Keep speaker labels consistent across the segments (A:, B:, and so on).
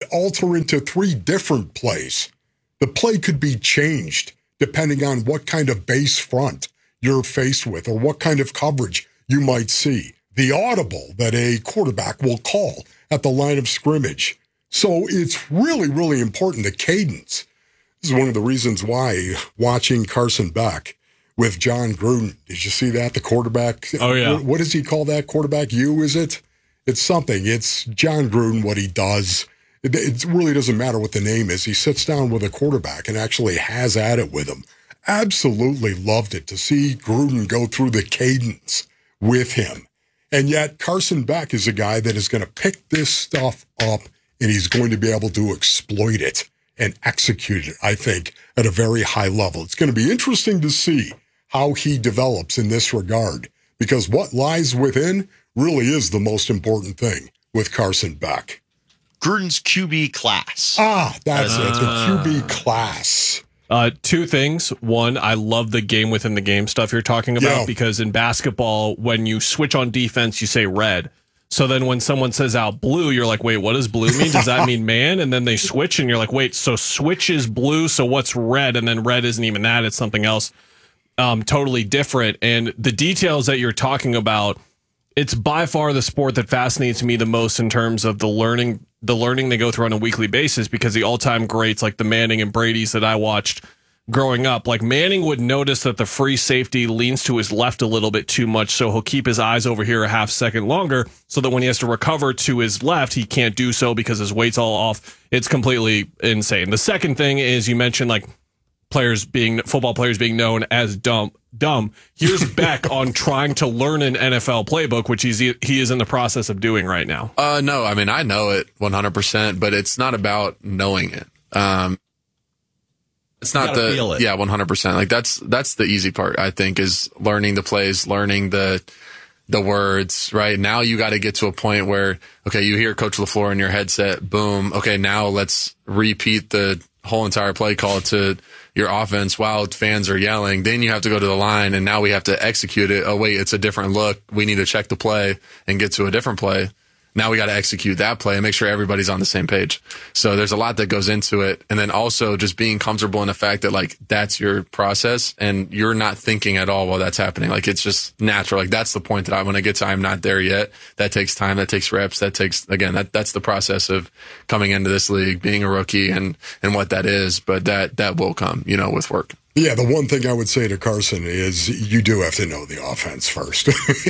A: alter into 3 different plays. The play could be changed depending on what kind of base front you're faced with or what kind of coverage you might see. The audible that a quarterback will call at the line of scrimmage. So it's really, really important, the cadence. This is one of the reasons why watching Carson Beck with John Gruden, did you see that? The quarterback.
B: Oh, yeah.
A: What does he call that? Quarterback U, is it? It's something. It's John Gruden, what he does. It really doesn't matter what the name is. He sits down with a quarterback and actually has at it with him. Absolutely loved it to see Gruden go through the cadence with him. And yet Carson Beck is a guy that is going to pick this stuff up and he's going to be able to exploit it and execute it, I think, at a very high level. It's going to be interesting to see how he develops in this regard, because what lies within really is the most important thing with Carson Beck.
C: Gruden's QB class.
A: That's it. The QB class.
B: 2 things. One, I love the game within the game stuff you're talking about, because in basketball, when you switch on defense, you say red. So then when someone says out blue, you're like, wait, what does blue mean? Does that mean man? And then they switch and you're like, wait, so switch is blue. So what's red? And then red isn't even that. It's something else totally different. And the details that you're talking about, it's by far the sport that fascinates me the most in terms of the learning they go through on a weekly basis, because the all-time greats like the Manning and Brady's that I watched growing up, like Manning would notice that the free safety leans to his left a little bit too much, so he'll keep his eyes over here a half second longer so that when he has to recover to his left, he can't do so because his weight's all off. It's completely insane. The second thing is, you mentioned like football players being known as dumb. Here's Beck on trying to learn an NFL playbook, which he is in the process of doing right now.
D: No, I mean, I know it 100%, but it's not about knowing it. It's not
C: feel it.
D: 100%. Like that's the easy part, I think, is learning the plays, learning the words, right? Now you got to get to a point where, okay, you hear Coach LaFleur in your headset, boom. Okay, now let's repeat the whole entire play call to your offense while fans are yelling. Then you have to go to the line and now we have to execute it. Oh, wait, it's a different look. We need to check the play and get to a different play. Now we got to execute that play and make sure everybody's on the same page. So there's a lot that goes into it. And then also just being comfortable in the fact that like that's your process and you're not thinking at all while that's happening. Like it's just natural. Like that's the point that I want to get to. I'm not there yet. That takes time. That takes reps. That takes, again, that's the process of coming into this league, being a rookie and what that is. But that will come, with work.
A: Yeah, the one thing I would say to Carson is you do have to know the offense first.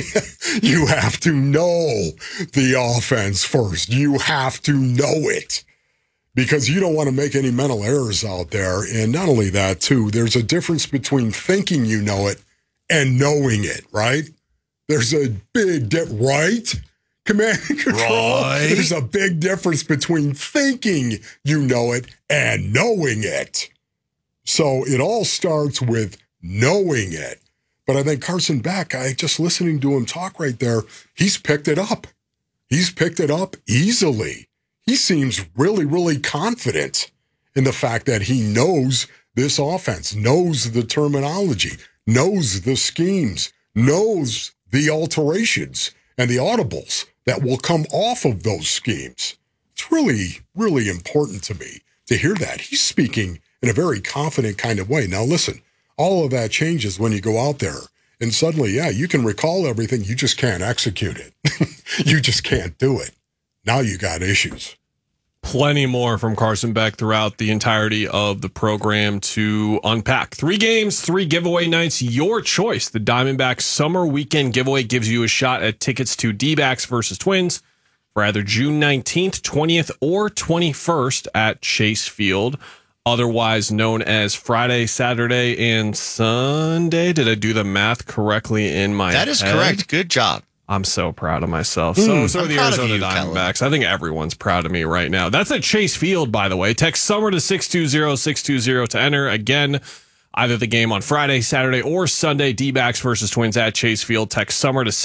A: You have to know the offense first. You have to know it because you don't want to make any mental errors out there. And not only that, too, there's a difference between thinking you know it and knowing it, right? There's a big right? Command and control. Right. There's a big difference between thinking you know it and knowing it. So it all starts with knowing it. But I think Carson Beck, just listening to him talk right there, he's picked it up. He's picked it up easily. He seems really, really confident in the fact that he knows this offense, knows the terminology, knows the schemes, knows the alterations and the audibles that will come off of those schemes. It's really, really important to me to hear that. He's speaking in a very confident kind of way. Now, listen, all of that changes when you go out there and suddenly, you can recall everything. You just can't execute it. You just can't do it. Now you got issues.
B: Plenty more from Carson Beck throughout the entirety of the program to unpack. 3 games, 3 giveaway nights, your choice. The Diamondbacks Summer Weekend Giveaway gives you a shot at tickets to D-backs versus Twins for either June 19th, 20th, or 21st at Chase Field, otherwise known as Friday, Saturday, and Sunday. Did I do the math correctly in my head?
C: That is correct. Good job.
B: I'm so proud of myself. So are the Arizona Diamondbacks. I think everyone's proud of me right now. That's at Chase Field, by the way. Text Summer to 620-620 to enter. Again, either the game on Friday, Saturday, or Sunday, D-backs versus Twins at Chase Field. Text Summer to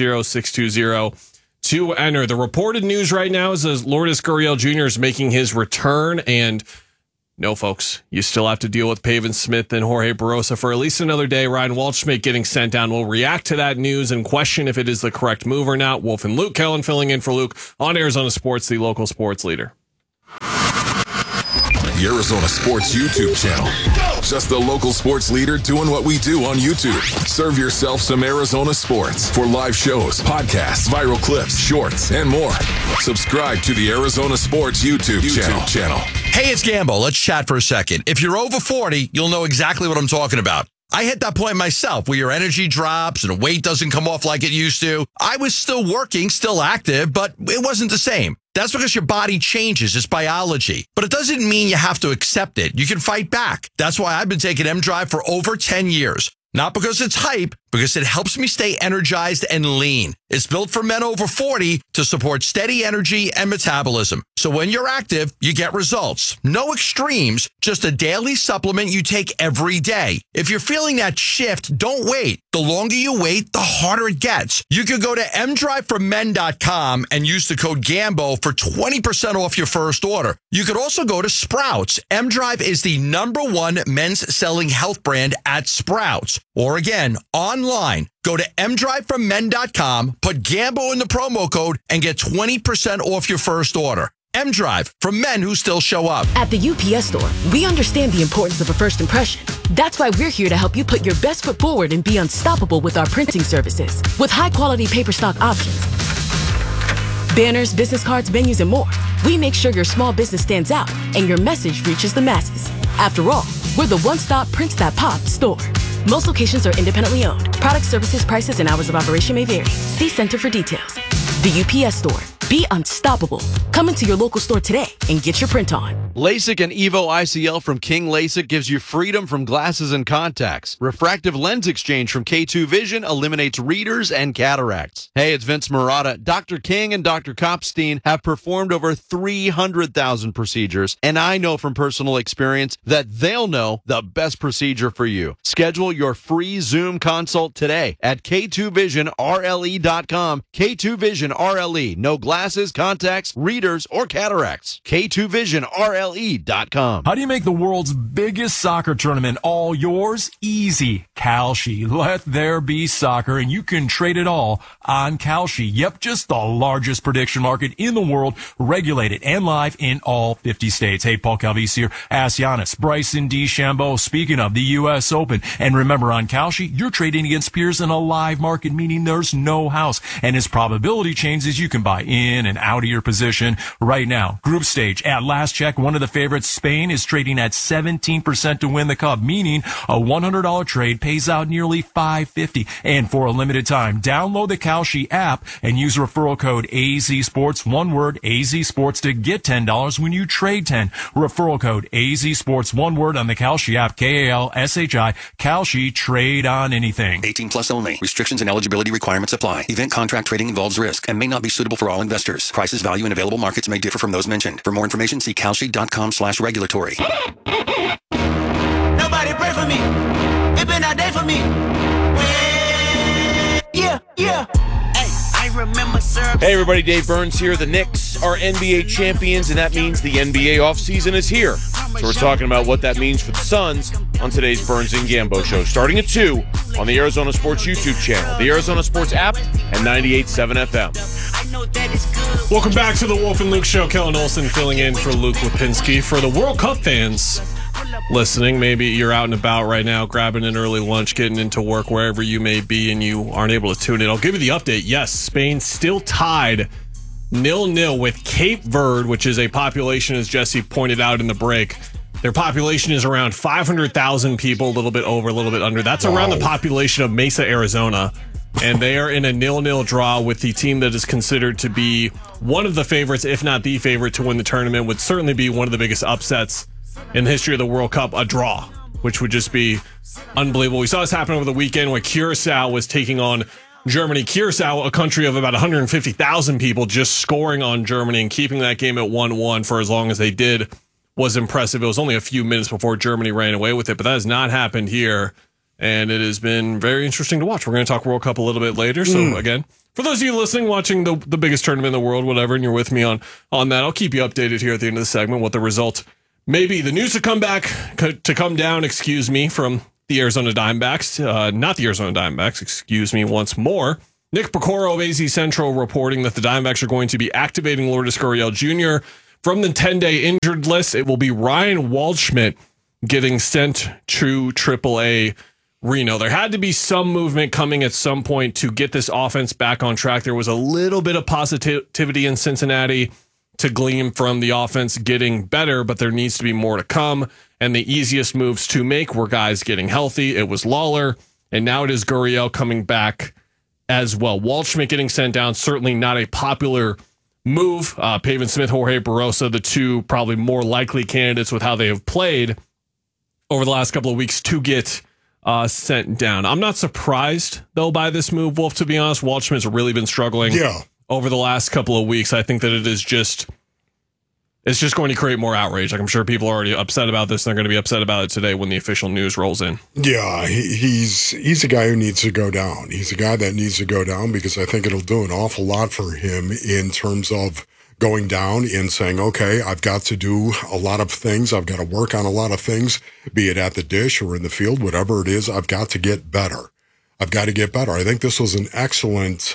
B: 620-620 to enter. The reported news right now is that Lourdes Gurriel Jr. is making his return, and no, folks, you still have to deal with Pavin Smith and Jorge Barrosa for at least another day. Ryan Waldschmidt getting sent down. We'll react to that news and question if it is the correct move or not. Wolf and Luke Kellen filling in for Luke on Arizona Sports, the local sports leader.
E: The Arizona Sports YouTube channel. Just the local sports leader doing what we do on YouTube. Serve yourself some Arizona sports for live shows, podcasts, viral clips, shorts, and more. Subscribe to the Arizona Sports YouTube channel.
F: Hey, it's Gambo. Let's chat for a second. If you're over 40, you'll know exactly what I'm talking about. I hit that point myself where your energy drops and weight doesn't come off like it used to. I was still working, still active, but it wasn't the same. That's because your body changes. It's biology. But it doesn't mean you have to accept it. You can fight back. That's why I've been taking M-Drive for over 10 years. Not because it's hype, because it helps me stay energized and lean. It's built for men over 40 to support steady energy and metabolism. So when you're active, you get results. No extremes, just a daily supplement you take every day. If you're feeling that shift, don't wait. The longer you wait, the harder it gets. You could go to mdriveformen.com and use the code GAMBO for 20% off your first order. You could also go to Sprouts. M-Drive is the #1 men's selling health brand at Sprouts. Or again, online. Go to mdriveformen.com, put Gambo in the promo code, and get 20% off your first order. M-Drive, for men who still show up.
G: At the UPS Store, we understand the importance of a first impression. That's why we're here to help you put your best foot forward and be unstoppable with our printing services. With high-quality paper stock options, banners, business cards, menus, and more, we make sure your small business stands out and your message reaches the masses. After all, we're the one-stop prints that pop store. Most locations are independently owned. Product, services, prices, and hours of operation may vary. See Center for details. The UPS Store. Be unstoppable. Come into your local store today and get your print on.
H: LASIK and EVO ICL from King LASIK gives you freedom from glasses and contacts. Refractive lens exchange from K2 Vision eliminates readers and cataracts. Hey, it's Vince Marotta. Dr. King and Dr. Kopstein have performed over 300,000 procedures, and I know from personal experience that they'll know the best procedure for you. Schedule your free Zoom consult today at K2VisionRLE.com. K2 Vision RLE. No glasses, contacts, readers, or cataracts. K2VisionRLE.com.
I: How do you make the world's biggest soccer tournament all yours? Easy. Kalshi. Let there be soccer, and you can trade it all on Kalshi. Yep, just the largest prediction market in the world, regulated and live in all 50 states. Hey, Paul Calvisi here. Ask Giannis, Bryson DeChambeau. Speaking of the U.S. Open. And remember, on Kalshi, you're trading against peers in a live market, meaning there's no house. And as probability changes, you can buy in and out of your position right now. Group stage, at last check, one of the favorites, Spain, is trading at 17% to win the cup, meaning a $100 trade pays out nearly $550. And for a limited time, download the Kalshi app and use referral code AZSports, one word, AZSports, to get $10 when you trade 10. Referral code AZSports, one word, on the Kalshi app, KALSHI, Kalshi, trade on anything.
J: 18 plus only. Restrictions and eligibility requirements apply. Event contract trading involves risk and may not be suitable for all investors. Prices, value, and available markets may differ from those mentioned. For more information, see kalshi.com/regulatory.
K: Nobody pray for me. It been a day for me. Yeah. Hey, I remember syrup.
L: Hey everybody, Dave Burns here. The Knicks are NBA champions, and that means the NBA offseason is here. So we're talking about what that means for the Suns on today's Burns and Gambo show, starting at 2 on the Arizona Sports YouTube channel, the Arizona Sports app, and 98.7 FM.
B: Welcome back to the Wolf and Luke Show. Kellen Olson filling in for Luke Lipinski. For the World Cup fans listening, maybe you're out and about right now, grabbing an early lunch, getting into work, wherever you may be, and you aren't able to tune in. I'll give you the update. Yes, Spain still tied 0-0 with Cape Verde, which is a population, as Jesse pointed out in the break. Their population is around 500,000 people, a little bit over, a little bit under. That's around the population of Mesa, Arizona. And they are in a 0-0 draw with the team that is considered to be one of the favorites, if not the favorite, to win the tournament. Would certainly be one of the biggest upsets in the history of the World Cup, a draw, which would just be unbelievable. We saw this happen over the weekend when Curacao was taking on Germany. Curacao, a country of about 150,000 people, just scoring on Germany and keeping that game at 1-1 for as long as they did was impressive. It was only a few minutes before Germany ran away with it, but that has not happened here. And it has been very interesting to watch. We're going to talk World Cup a little bit later. So again, for those of you listening, watching the biggest tournament in the world, whatever, and you're with me on that, I'll keep you updated here at the end of the segment what the result may be. The news to come down, from the Arizona Diamondbacks, not the Arizona Diamondbacks, once more. Nick Piecoro of AZ Central reporting that the Diamondbacks are going to be activating Lourdes Gurriel Jr. from the 10-day injured list, it will be Ryan Waldschmidt getting sent to AAA Reno. There had to be some movement coming at some point to get this offense back on track. There was a little bit of positivity in Cincinnati to glean from the offense getting better, but there needs to be more to come. And the easiest moves to make were guys getting healthy. It was Lawler, and now it is Gurriel coming back as well. Waldschmidt getting sent down, certainly not a popular move. Pavin Smith, Jorge Barrosa, the two probably more likely candidates with how they have played over the last couple of weeks to get sent down. I'm not surprised, though, by this move, Wolf, to be honest. Waldschmidt's really been struggling over the last couple of weeks. I think that it's just going to create more outrage. Like, I'm sure people are already upset about this, and they're going to be upset about it today when the official news rolls in.
A: Yeah, he's a guy who needs to go down. He's a guy that needs to go down because I think it'll do an awful lot for him in terms of going down and saying, okay, I've got to do a lot of things. I've got to work on a lot of things, be it at the dish or in the field, whatever it is. I've got to get better. I've got to get better. I think this was an excellent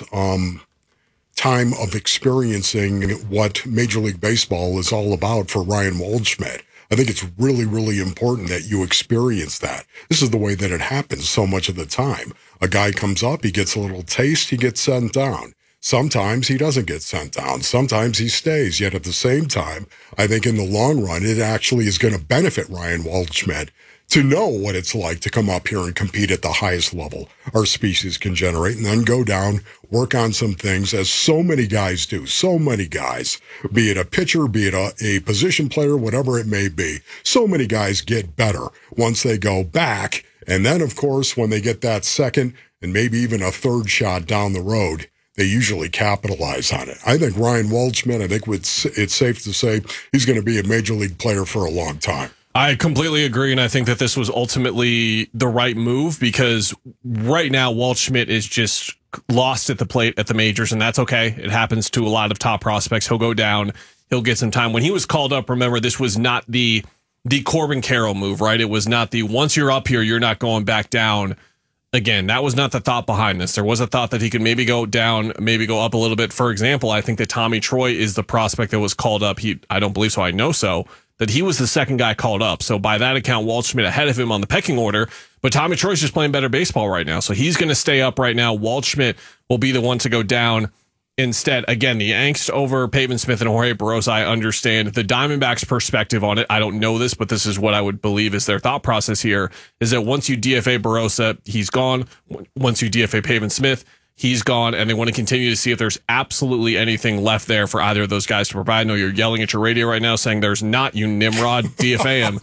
A: time of experiencing what Major League Baseball is all about for Ryan Waldschmidt. I think it's really, really important that you experience that. This is the way that it happens so much of the time. A guy comes up, he gets a little taste, he gets sent down. Sometimes he doesn't get sent down. Sometimes he stays. Yet at the same time, I think in the long run, it actually is going to benefit Ryan Waldschmidt to know what it's like to come up here and compete at the highest level our species can generate, and then go down, work on some things, as so many guys do. So many guys, be it a pitcher, be it a position player, whatever it may be. So many guys get better once they go back. And then, of course, when they get that second and maybe even a third shot down the road, they usually capitalize on it. I think Ryan Waldschmidt, I think it's safe to say he's going to be a major league player for a long time.
B: I completely agree, and I think that this was ultimately the right move because right now Waldschmidt is just lost at the plate at the majors, and that's okay. It happens to a lot of top prospects. He'll go down. He'll get some time. When he was called up, remember, this was not the Corbin Carroll move, right? It was not the once you're up here, you're not going back down. Again, that was not the thought behind this. There was a thought that he could maybe go down, maybe go up a little bit. For example, I think that Tommy Troy is the prospect that was called up. I don't believe so. I know so. That he was the second guy called up. So by that account, Waldschmidt ahead of him on the pecking order. But Tommy Troy's just playing better baseball right now. So he's going to stay up right now. Waldschmidt will be the one to go down instead. Again, the angst over Pavin Smith and Jorge Barrosa, I understand. The Diamondbacks' perspective on it, I don't know this, but this is what I would believe is their thought process here, is that once you DFA Barrosa, he's gone. Once you DFA Pavin Smith, he's gone, and they want to continue to see if there's absolutely anything left there for either of those guys to provide. I know you're yelling at your radio right now saying there's not, you Nimrod, DFA him.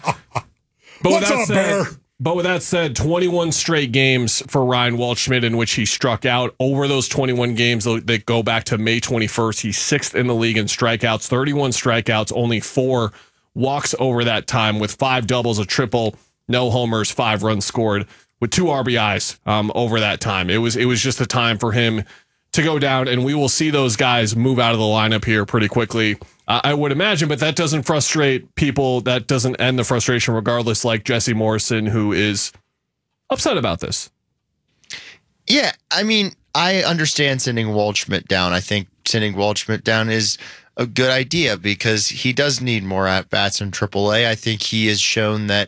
B: But with that said, 21 straight games for Ryan Waldschmidt in which he struck out. Over those 21 games that go back to May 21st, he's sixth in the league in strikeouts, 31 strikeouts, only 4 walks over that time with 5 doubles, a triple, no homers, 5 runs scored with 2 RBIs over that time. It was just a time for him to go down, and we will see those guys move out of the lineup here pretty quickly, I would imagine, but that doesn't frustrate people. That doesn't end the frustration regardless, like Jesse Morrison, who is upset about this.
C: Yeah, I mean, I understand sending Waldschmidt down. I think sending Waldschmidt down is a good idea because he does need more at-bats in AAA. I think he has shown that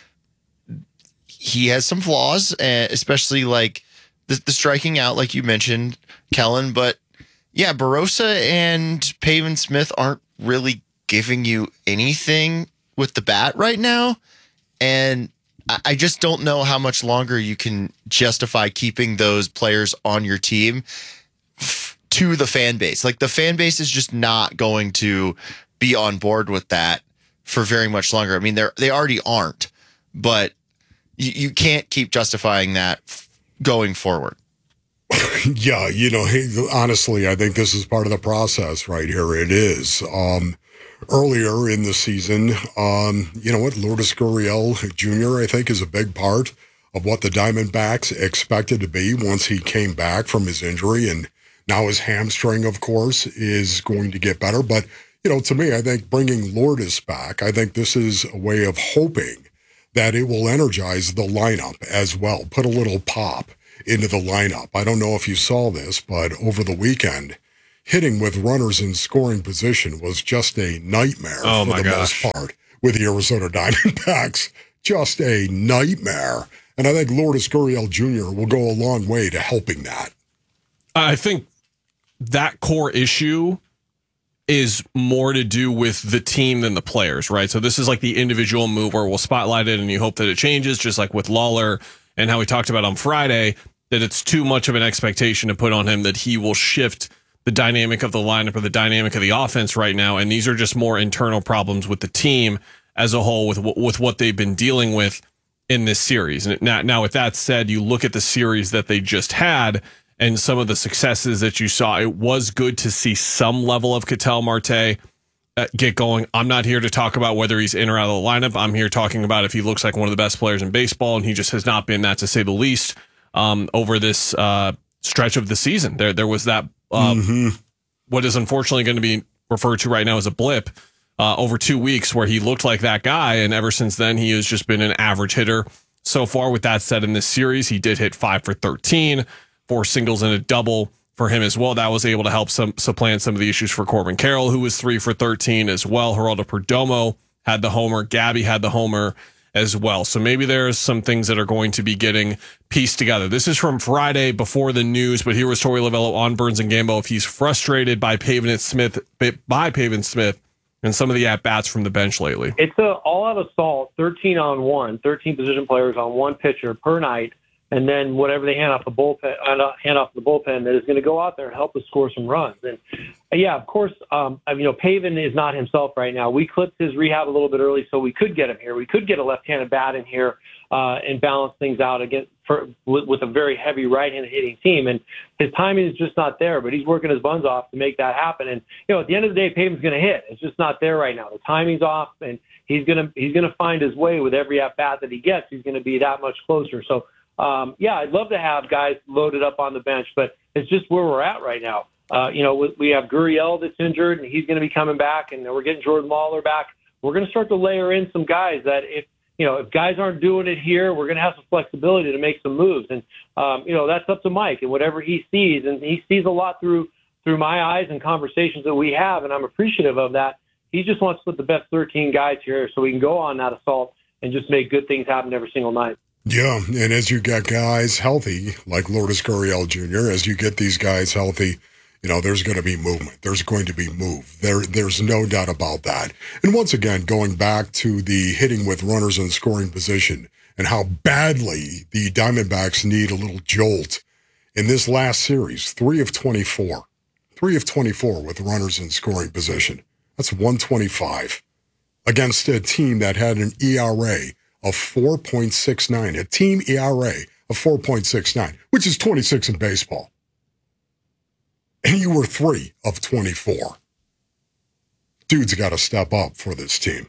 C: he has some flaws, especially like the striking out, like you mentioned, Kellen. But yeah, Barrosa and Pavin Smith aren't really giving you anything with the bat right now. And I just don't know how much longer you can justify keeping those players on your team to the fan base. Like, the fan base is just not going to be on board with that for very much longer. I mean, they already aren't, but you can't keep justifying that going forward.
A: Yeah, honestly, I think this is part of the process right here. It is. Earlier in the season, Lourdes Gurriel Jr., I think, is a big part of what the Diamondbacks expected to be once he came back from his injury. And now his hamstring, of course, is going to get better. But, to me, I think bringing Lourdes back, I think this is a way of hoping that it will energize the lineup as well, put a little pop into the lineup. I don't know if you saw this, but over the weekend, hitting with runners in scoring position was just a nightmare for the most part with the Arizona Diamondbacks. Just a nightmare. And I think Lourdes Gurriel Jr. will go a long way to helping that.
B: I think that core issue is more to do with the team than the players, right? So this is like the individual move where we'll spotlight it and you hope that it changes, just like with Lawler and how we talked about on Friday, that it's too much of an expectation to put on him that he will shift the dynamic of the lineup or the dynamic of the offense right now. And these are just more internal problems with the team as a whole with what they've been dealing with in this series. And now, with that said, you look at the series that they just had and some of the successes that you saw. It was good to see some level of Ketel Marte get going. I'm not here to talk about whether he's in or out of the lineup. I'm here talking about if he looks like one of the best players in baseball, and he just has not been that, to say the least, over this stretch of the season. There was that what is unfortunately going to be referred to right now as a blip over 2 weeks where he looked like that guy, and ever since then he has just been an average hitter so far. With that said, in this series he did hit 5 for 13, 4 singles and a double for him as well. That was able to help supplant some of the issues for Corbin Carroll, who was 3 for 13 as well. Geraldo Perdomo had the homer. Gabby had the homer as well. So maybe there's some things that are going to be getting pieced together. This is from Friday before the news, but here was Torey Lovullo on Burns and Gambo if he's frustrated by Pavin Smith and some of the at-bats from the bench lately.
M: It's an all-out assault, 13 on 1, 13 position players on one pitcher per night, and then whatever they hand off the bullpen that is going to go out there and help us score some runs. And yeah, of course, Pavin is not himself right now. We clipped his rehab a little bit early so we could get him here. We could get a left-handed bat in here and balance things out with a very heavy right-handed hitting team. And his timing is just not there, but he's working his buns off to make that happen. And at the end of the day, Pavin's going to hit. It's just not there right now. The timing's off, and he's going to find his way with every at-bat that he gets. He's going to be that much closer. So I'd love to have guys loaded up on the bench, but it's just where we're at right now. We have Gurriel that's injured, and he's going to be coming back, and we're getting Jordan Lawler back. We're going to start to layer in some guys that if guys aren't doing it here, we're going to have some flexibility to make some moves. And, that's up to Mike and whatever he sees. And he sees a lot through my eyes and conversations that we have, and I'm appreciative of that. He just wants to put the best 13 guys here so we can go on that assault and just make good things happen every single night.
A: Yeah, and as you get guys healthy, like Lourdes Gurriel Jr., as you get these guys healthy, there's going to be movement. There's going to be move. There's no doubt about that. And once again, going back to the hitting with runners in scoring position and how badly the Diamondbacks need a little jolt. In this last series, 3 of 24. 3 of 24 with runners in scoring position. That's 125 against a team that had an ERA of 4.69, a team ERA of 4.69, which is 26 in baseball. And you were 3 of 24. Dude's got to step up for this team.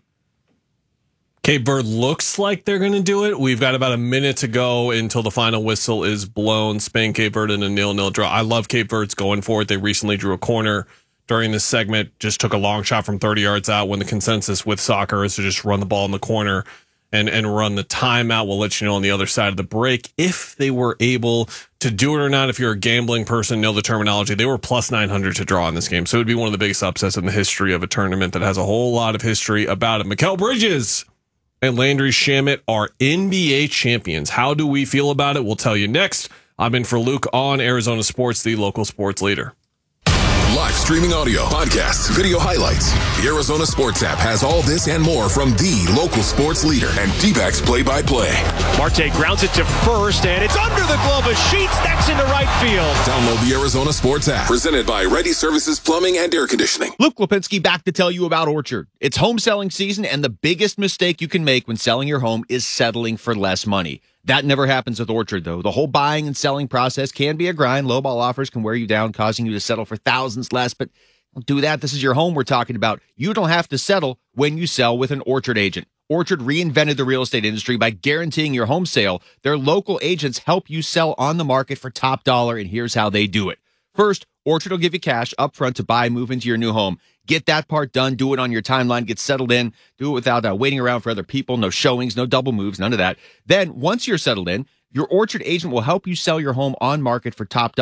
B: Cape Verde looks like they're going to do it. We've got about a minute to go until the final whistle is blown. Spain, Cape Verde in a 0-0 draw. I love Cape Verde's going for it. They recently drew a corner during this segment, just took a long shot from 30 yards out when the consensus with soccer is to just run the ball in the corner and run the timeout. We'll let you know on the other side of the break if they were able to do it or not. If you're a gambling person, know the terminology. They were plus 900 to draw in this game. So it would be one of the biggest upsets in the history of a tournament that has a whole lot of history about it. Mikal Bridges and Landry Shamet are NBA champions. How do we feel about it? We'll tell you next. I'm in for Luke on Arizona Sports, the local sports leader.
E: Live streaming audio, podcasts, video highlights. The Arizona Sports app has all this and more from the local sports leader and D-backs play-by-play.
L: Marte grounds it to first, and it's under the glove of Sheets. That's into right field.
E: Download the Arizona Sports app, presented by Ready Services Plumbing and Air Conditioning.
N: Luke Lipinski back to tell you about Orchard. It's home selling season, and the biggest mistake you can make when selling your home is settling for less money. That never happens with Orchard, though. The whole buying and selling process can be a grind. Lowball offers can wear you down, causing you to settle for thousands less. But don't do that. This is your home we're talking about. You don't have to settle when you sell with an Orchard agent. Orchard reinvented the real estate industry by guaranteeing your home sale. Their local agents help you sell on the market for top dollar, and here's how they do it. First, Orchard will give you cash up front to buy and move into your new home. Get that part done. Do it on your timeline. Get settled in. Do it without waiting around for other people. No showings, no double moves, none of that. Then, once you're settled in, your Orchard agent will help you sell your home on market for top dollar.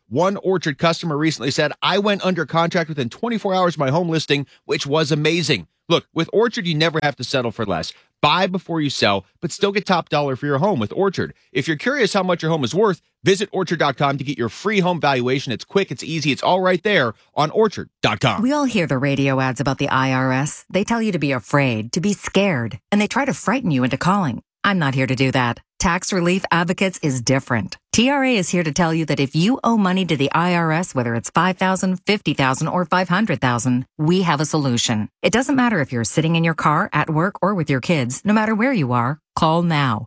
N: One Orchard customer recently said, I went under contract within 24 hours of my home listing, which was amazing. Look, with Orchard, you never have to settle for less. Buy before you sell, but still get top dollar for your home with Orchard. If you're curious how much your home is worth, visit Orchard.com to get your free home valuation. It's quick, it's easy, it's all right there on Orchard.com.
O: We all hear the radio ads about the IRS. They tell you to be afraid, to be scared, and they try to frighten you into calling. I'm not here to do that. Tax Relief Advocates is different. TRA is here to tell you that if you owe money to the IRS, whether it's $5,000, $50,000, or $500,000, we have a solution. It doesn't matter if you're sitting in your car, at work, or with your kids. No matter where you are, call now.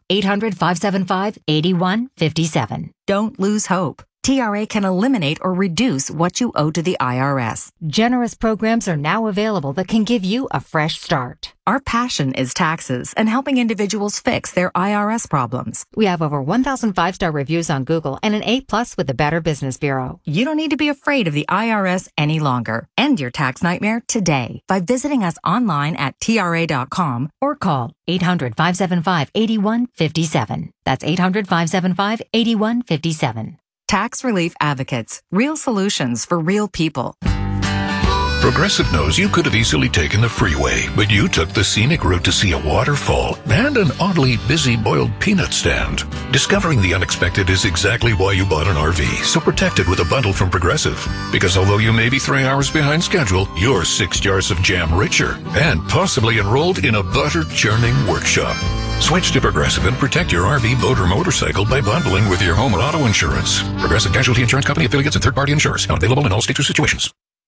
O: 800-575-8157. Don't lose hope. TRA can eliminate or reduce what you owe to the IRS. Generous programs are now available that can give you a fresh start. Our passion is taxes and helping individuals fix their IRS problems. We have over 1,000 5-star reviews on Google and an A+ with the Better Business Bureau. You don't need to be afraid of the IRS any longer. End your tax nightmare today by visiting us online at TRA.com or call 800-575-8157. That's 800-575-8157. Tax Relief Advocates. Real solutions for real people.
P: Progressive knows you could have easily taken the freeway, but you took the scenic route to see a waterfall and an oddly busy boiled peanut stand. Discovering the unexpected is exactly why you bought an RV, so protect it with a bundle from Progressive. Because although you may be 3 hours behind schedule, you're 6 jars of jam richer and possibly enrolled in a butter churning workshop. Switch to Progressive and protect your RV, boat, or motorcycle by bundling with your home or auto insurance. Progressive Casualty Insurance Company, affiliates, and third-party insurers. Not available in all states or situations.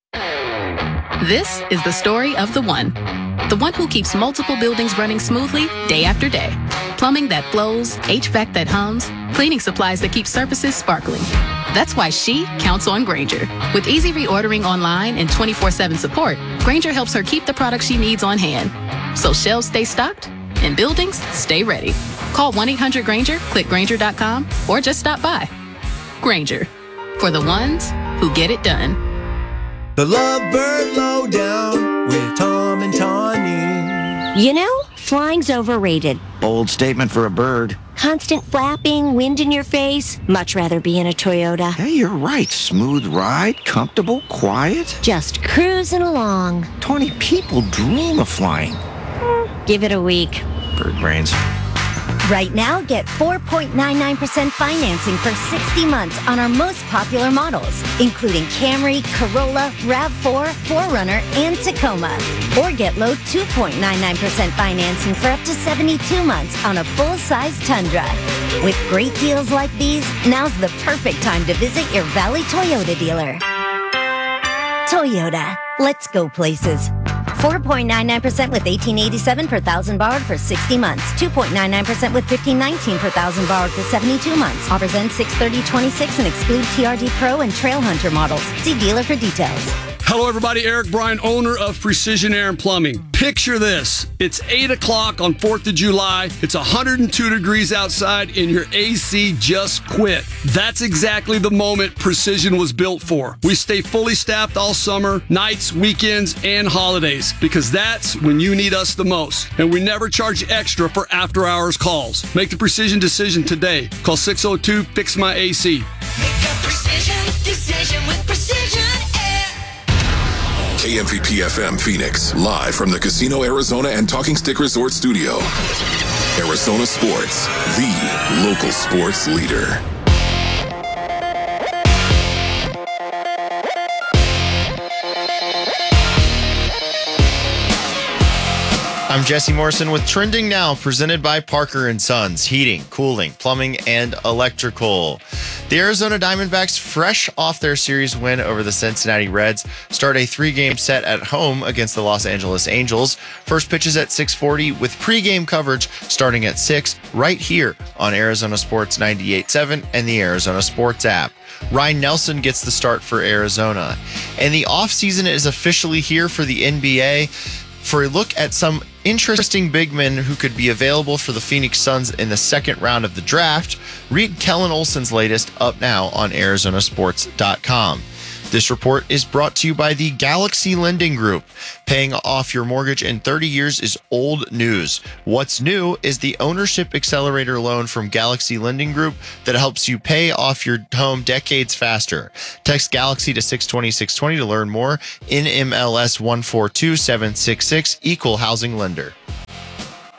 Q: This is the story of the one who keeps multiple buildings running smoothly day after day. Plumbing that flows, HVAC that hums, cleaning supplies that keep surfaces sparkling. That's why she counts on Grainger. With easy reordering online and 24/7 support, Grainger helps her keep the products she needs on hand. So shelves stay stocked and buildings stay ready. Call 1-800-GRAINGER, click Grainger.com, or just stop by. Grainger, for the ones who get it done.
R: The Lovebird Lowdown with Tom and Tawny.
S: You know, flying's overrated.
T: Bold statement for a bird.
S: Constant flapping, wind in your face. Much rather be in a Toyota.
T: Hey, you're right. Smooth ride, comfortable, quiet.
S: Just cruising along.
T: 20 people dream of flying.
S: Give it a week.
T: Bird brains.
S: Right now, get 4.99% financing for 60 months on our most popular models, including Camry, Corolla, RAV4, 4Runner, and Tacoma. Or get low 2.99% financing for up to 72 months on a full-size Tundra. With great deals like these, now's the perfect time to visit your Valley Toyota dealer. Toyota. Let's go places. 4.99% with $1,887 per thousand borrowed for 60 months. 2.99% with $1,519 per thousand borrowed for 72 months. Offers end 6/30/26 and exclude TRD Pro and Trail Hunter models. See dealer for details.
U: Hello, everybody. Eric Bryan, owner of Precision Air and Plumbing. Picture this. It's 8 o'clock on 4th of July. It's 102 degrees outside, and your AC just quit. That's exactly the moment Precision was built for. We stay fully staffed all summer, nights, weekends, and holidays, because that's when you need us the most. And we never charge extra for after-hours calls. Make the Precision decision today. Call 602-FIX-MY-AC.
V: Make a precision decision with Precision Air.
E: KMVP FM Phoenix, live from the Casino Arizona and Talking Stick Resort Studio. Arizona Sports, the local sports leader.
C: I'm Jesse Morrison with Trending Now, presented by Parker & Sons, heating, cooling, plumbing, and electrical. The Arizona Diamondbacks, fresh off their series win over the Cincinnati Reds, start a 3-game set at home against the Los Angeles Angels. First pitch is at 6:40 with pregame coverage starting at 6 right here on Arizona Sports 98.7 and the Arizona Sports app. Ryan Nelson gets the start for Arizona. And the offseason is officially here for the NBA. For a look at some interesting big men who could be available for the Phoenix Suns in the second round of the draft, read Kellen Olson's latest up now on ArizonaSports.com. This report is brought to you by the Galaxy Lending Group. Paying off your mortgage in 30 years is old news. What's new is the Ownership Accelerator loan from Galaxy Lending Group that helps you pay off your home decades faster. Text Galaxy to 620-620 to learn more. NMLS 142766, Equal Housing Lender.